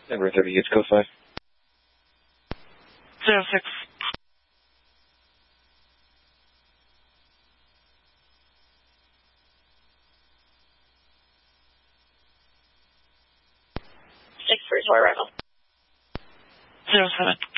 Number 30, it's code 5. 06. For arrival. 07.